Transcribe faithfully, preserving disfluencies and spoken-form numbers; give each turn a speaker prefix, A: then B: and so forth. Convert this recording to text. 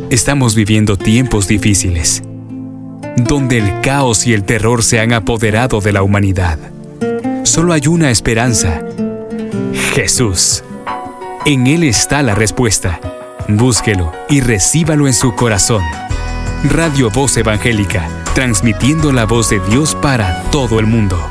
A: Estamos viviendo tiempos difíciles, donde el caos y el terror se han apoderado de la humanidad. Solo hay una esperanza: Jesús. En Él está la respuesta. Búsquelo y recíbalo en su corazón. Radio Voz Evangélica, transmitiendo la voz de Dios para todo el mundo.